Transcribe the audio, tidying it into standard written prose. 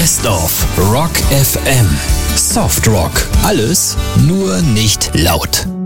Best of Rock FM. Soft Rock. Alles nur nicht laut.